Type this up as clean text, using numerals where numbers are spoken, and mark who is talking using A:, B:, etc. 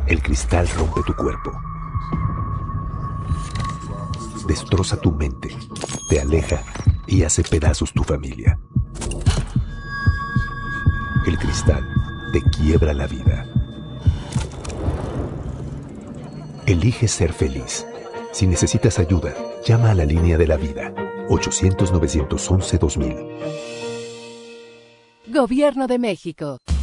A: El cristal rompe tu cuerpo. Destroza tu mente, te aleja y hace pedazos tu familia. El cristal te quiebra la vida. Elige ser feliz. Si necesitas ayuda, llama a la línea de la vida. 800-911-2000.
B: Gobierno de México.